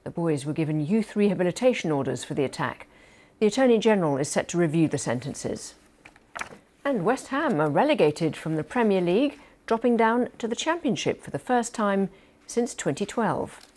The boys were given youth rehabilitation orders for the attack. The Attorney-General is set to review the sentences. And West Ham are relegated from the Premier League, dropping down to the Championship for the first time since 2012.